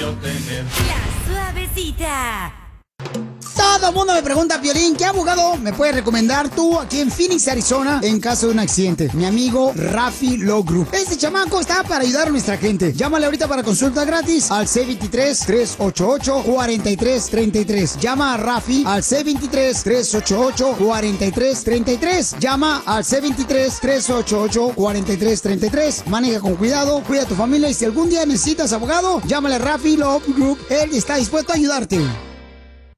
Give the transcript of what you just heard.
quiero tener. La Suavecita. Todo el mundo me pregunta, Piolín, ¿qué abogado me puedes recomendar tú aquí en Phoenix, Arizona, en caso de un accidente? Mi amigo Rafi Law Group. Este chamaco está para ayudar a nuestra gente. Llámale ahorita para consulta gratis al C23-388-4333. Llama a Rafi al C23-388-4333. Llama al C23-388-4333. Maneja con cuidado, cuida a tu familia y si algún día necesitas abogado, llámale a Rafi Law Group. Él está dispuesto a ayudarte.